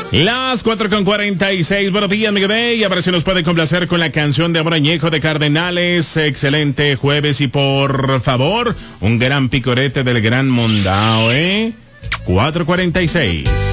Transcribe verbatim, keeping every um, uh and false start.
Las cuatro con cuarenta y seis. Buenos días, Miguel Bey. A ver si nos puede complacer con la canción de Amor Añejo de Cardenales. Excelente jueves y por favor, un gran picorete del gran Mondao, ¿eh? cuatro cuarenta y seis.